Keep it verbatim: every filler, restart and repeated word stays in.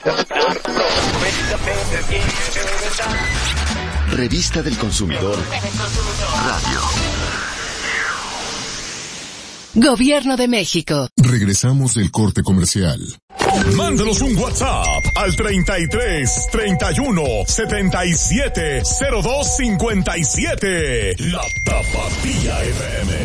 Revista del Consumidor Radio. Gobierno de México. Regresamos del corte comercial. Mándanos un WhatsApp al treinta y tres, treinta y uno, setenta y siete, cero dos cincuenta y siete. La Tapatía F M.